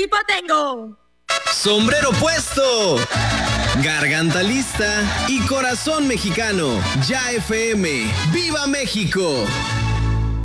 equipo tengo? Sombrero puesto, garganta lista y corazón mexicano. Ya FM, ¡viva México!